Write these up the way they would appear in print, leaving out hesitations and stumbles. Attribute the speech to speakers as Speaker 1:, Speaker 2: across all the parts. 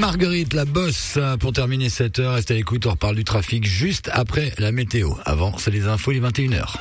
Speaker 1: Marguerite, la bosse, pour terminer cette heure. Restez à l'écoute, on reparle du trafic juste après la météo. Avant, c'est les infos, les 21h.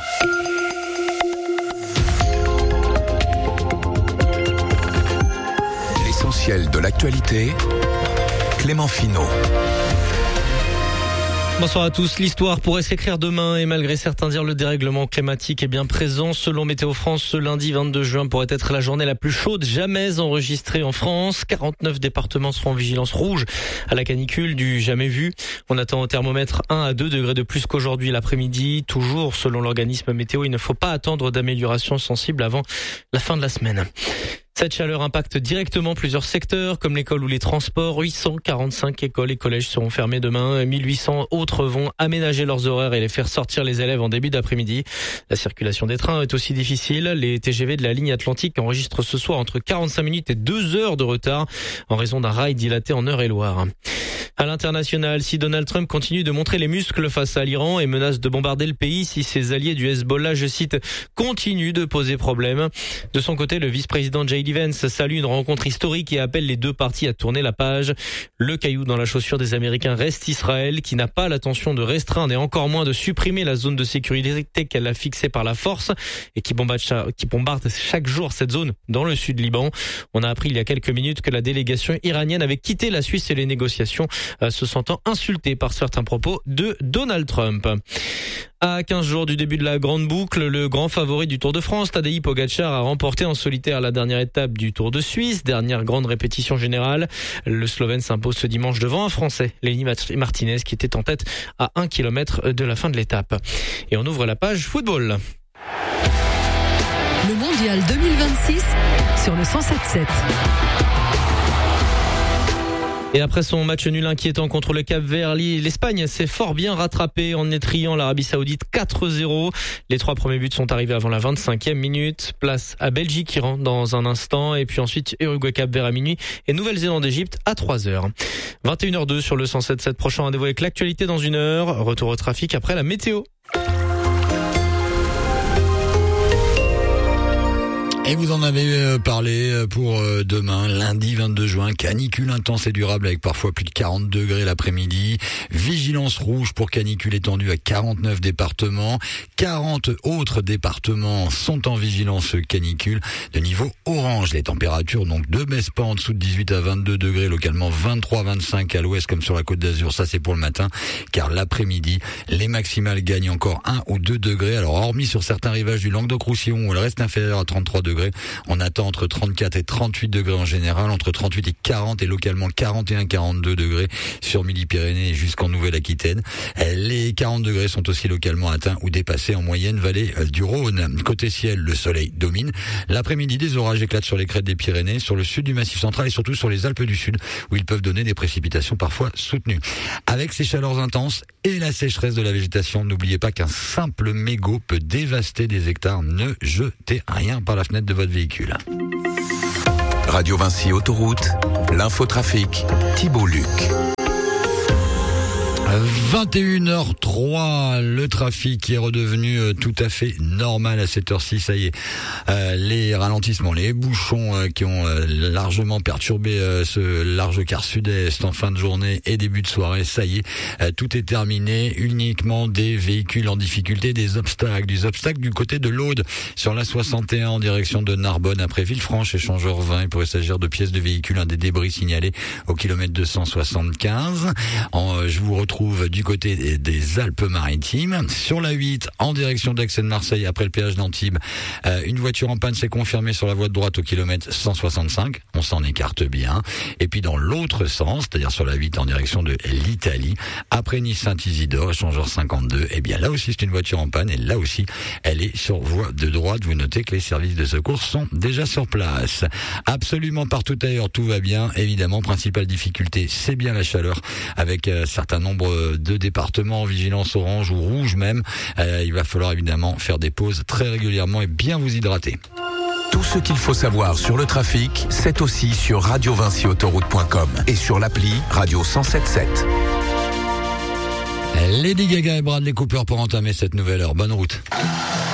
Speaker 2: L'essentiel de l'actualité, Clément Finot.
Speaker 3: Bonsoir à tous. L'histoire pourrait s'écrire demain et malgré certains dires, le dérèglement climatique est bien présent. Selon Météo France, ce lundi 22 juin pourrait être la journée la plus chaude jamais enregistrée en France. 49 départements seront en vigilance rouge à la canicule du jamais vu. On attend au thermomètre 1 à 2 degrés de plus qu'aujourd'hui l'après-midi. Toujours selon l'organisme météo, il ne faut pas attendre d'amélioration sensible avant la fin de la semaine. Cette chaleur impacte directement plusieurs secteurs, comme l'école ou les transports. 845 écoles et collèges seront fermés demain. 1800 autres vont aménager leurs horaires et les faire sortir les élèves en début d'après-midi. La circulation des trains est aussi difficile. Les TGV de la ligne Atlantique enregistrent ce soir entre 45 minutes et 2 heures de retard en raison d'un rail dilaté en Eure-et-Loir. À l'international, si Donald Trump continue de montrer les muscles face à l'Iran et menace de bombarder le pays si ses alliés du Hezbollah, je cite, continuent de poser problème. De son côté, le vice-président J.D. Vance salue une rencontre historique et appelle les deux parties à tourner la page. Le caillou dans la chaussure des Américains reste Israël, qui n'a pas l'intention de restreindre et encore moins de supprimer la zone de sécurité qu'elle a fixée par la force et qui bombarde chaque jour cette zone dans le sud Liban. On a appris il y a quelques minutes que la délégation iranienne avait quitté la Suisse et les négociations, se sentant insulté par certains propos de Donald Trump. À 15 jours du début de la grande boucle, le grand favori du Tour de France, Tadej Pogačar, a remporté en solitaire la dernière étape du Tour de Suisse, dernière grande répétition générale. Le Slovène s'impose ce dimanche devant un Français, Lenny Martinez, qui était en tête à 1 kilomètre de la fin de l'étape. Et on ouvre la page football.
Speaker 4: Le Mondial 2026 sur le 107.7.
Speaker 3: Et après son match nul inquiétant contre le Cap-Vert, l'Espagne s'est fort bien rattrapée en étrillant l'Arabie Saoudite 4-0. Les 3 premiers buts sont arrivés avant la 25e minute. Place à Belgique qui rentre dans un instant. Et puis ensuite Uruguay-Cap-Vert à minuit et Nouvelle-Zélande-Égypte à 3h. 21h02 sur le 107.7. Prochain rendez-vous avec l'actualité dans 1 heure. Retour au trafic après la météo.
Speaker 1: Et vous en avez parlé pour demain, lundi 22 juin, canicule intense et durable avec parfois plus de 40 degrés l'après-midi. Vigilance rouge pour canicule étendue à 49 départements. 40 autres départements sont en vigilance canicule de niveau orange. Les températures donc ne baissent pas en dessous de 18 à 22 degrés, localement 23-25 à l'ouest comme sur la Côte d'Azur. Ça c'est pour le matin, car l'après-midi, les maximales gagnent encore 1 ou 2 degrés. Alors hormis sur certains rivages du Languedoc-Roussillon où elle reste inférieure à 33 degrés, on attend entre 34 et 38 degrés en général, entre 38 et 40 et localement 41-42 degrés sur Midi-Pyrénées jusqu'en Nouvelle-Aquitaine. Les 40 degrés sont aussi localement atteints ou dépassés en moyenne vallée du Rhône. Côté ciel, le soleil domine. L'après-midi, des orages éclatent sur les crêtes des Pyrénées, sur le sud du Massif central et surtout sur les Alpes du Sud où ils peuvent donner des précipitations parfois soutenues. Avec ces chaleurs intenses et la sécheresse de la végétation, n'oubliez pas qu'un simple mégot peut dévaster des hectares. Ne jetez rien par la fenêtre de votre véhicule.
Speaker 2: Radio Vinci Autoroute, l'infotrafic, Thibault Luc.
Speaker 1: 21h03, le trafic est redevenu tout à fait normal à cette heure-ci, ça y est. Les ralentissements, les bouchons qui ont largement perturbé ce large quart sud-est en fin de journée et début de soirée, ça y est, tout est terminé. Uniquement des véhicules en difficulté, des obstacles du côté de l'Aude sur la 61 en direction de Narbonne après Villefranche, échangeur 20. Il pourrait s'agir de pièces de véhicules, des débris signalés au kilomètre 275. Je vous retrouve du côté des Alpes-Maritimes. Sur la 8, en direction d'Aix-en-Marseille, après le péage d'Antibes, une voiture en panne s'est confirmée sur la voie de droite au kilomètre 165. On s'en écarte bien. Et puis dans l'autre sens, c'est-à-dire sur la 8 en direction de l'Italie, après Nice-Saint-Isidore, échangeur 52, eh bien là aussi c'est une voiture en panne et là aussi elle est sur voie de droite. Vous notez que les services de secours sont déjà sur place. Absolument partout ailleurs, tout va bien. Évidemment, principale difficulté, c'est bien la chaleur avec un certain nombre de départements en vigilance orange ou rouge même. Il va falloir évidemment faire des pauses très régulièrement et bien vous hydrater.
Speaker 2: Tout ce qu'il faut savoir sur le trafic, c'est aussi sur radiovinciautoroute.com et sur l'appli Radio 107.7.
Speaker 1: Lady Gaga et Bradley Cooper pour entamer cette nouvelle heure. Bonne route.